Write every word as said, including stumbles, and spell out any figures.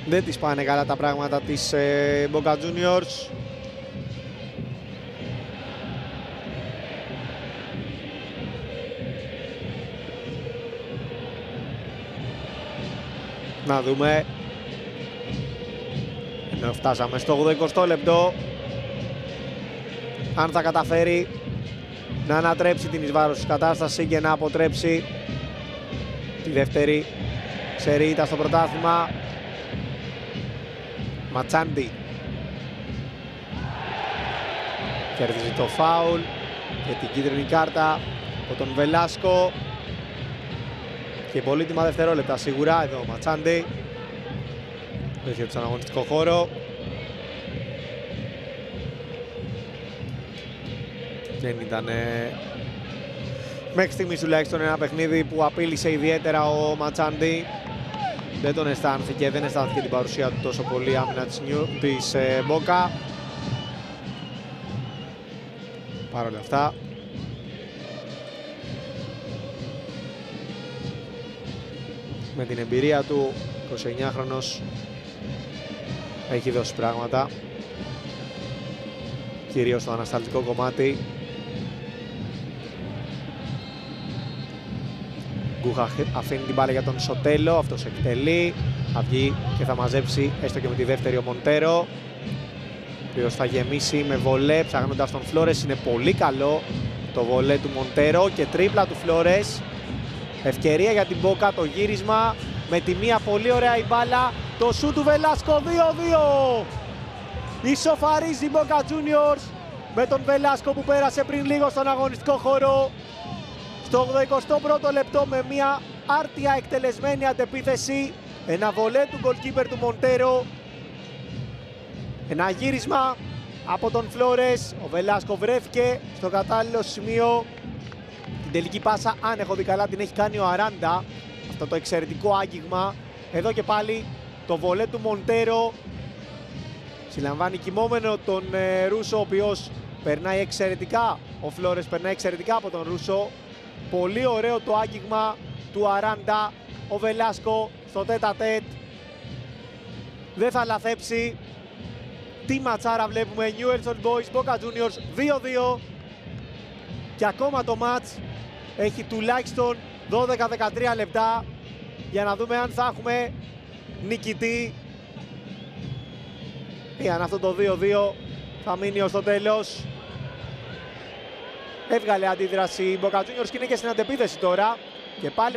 Δεν τις πάνε καλά τα πράγματα της ε, Boca Juniors. Να δούμε. Ενώ φτάσαμε στο ογδοηκοστό λεπτό, αν θα καταφέρει να ανατρέψει την εις βάρος κατάσταση και να αποτρέψει τη δεύτερη σερί ήττα στο πρωτάθλημα. Ματσάντι κερδίζει το φάουλ και την κίτρινη κάρτα από τον Βελάσκο και πολύτιμα δευτερόλεπτα σίγουρα εδώ ο Ματσάντι βρίσκεται στον αγωνιστικό χώρο. Δεν ήταν μέχρι στιγμής τουλάχιστον ένα παιχνίδι που απείλησε ιδιαίτερα ο Ματσάντι. Δεν τον αισθάνθηκε, δεν αισθάνθηκε την παρουσία του τόσο πολύ άμυνα της, της ε, Boca. Παρ' όλα αυτά με την εμπειρία του, εικοσιεννιάχρονος έχει δώσει πράγματα, κυρίως στο ανασταλτικό κομμάτι. Γκούχα αφήνει την μπάλα για τον Σοτέλο, αυτός εκτελεί, θα βγει και θα μαζέψει έστω και με τη δεύτερη ο Μοντέρο, ο οποίος θα γεμίσει με βολέ ψάχνοντας τον Φλόρες. Είναι πολύ καλό το βολέ του Μοντέρο και τρίπλα του Φλόρες. Ευκαιρία για την Boca, το γύρισμα με τη μία πολύ ωραία η μπάλα, το σου του Βελάσκο, δύο δύο. Ισοφαρίζει η Boca Juniors με τον Βελάσκο που πέρασε πριν λίγο στον αγωνιστικό χώρο. Στο ογδοηκοστό πρώτο λεπτό με μια άρτια εκτελεσμένη αντεπίθεση, ένα βολέ του goalkeeper του Μοντέρο, ένα γύρισμα από τον Φλόρες, ο Βελάσκο βρέθηκε στο κατάλληλο σημείο. Την τελική πάσα, αν έχω δει καλά, την έχει κάνει ο Αράντα, αυτό το εξαιρετικό άγγιγμα. Εδώ και πάλι το βολέ του Μοντέρο, συλλαμβάνει κοιμόμενο τον ε, Ρούσο, ο οποίος περνάει εξαιρετικά, ο Φλόρες περνάει εξαιρετικά από τον Ρούσο. Πολύ ωραίο το άγγιγμα του Αράντα, ο Βελάσκο στο τέτα τέτ. Δεν θα λαθέψει. Τι ματσάρα βλέπουμε, Newell's Old Boys, Boca Juniors δύο δύο. Και ακόμα το μάτς έχει τουλάχιστον δώδεκα δεκατρία λεπτά για να δούμε αν θα έχουμε νικητή ή αν αυτό το δύο δύο θα μείνει ως το τέλος. Έβγαλε αντίδραση η Boca Juniors και είναι και στην αντεπίθεση τώρα και πάλι